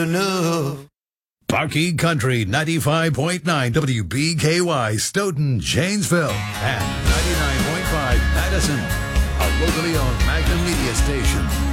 enough. Parkey Country 95.9 WBKY Stoughton, Janesville, and 99.5 Madison, a locally owned Magnum Media station.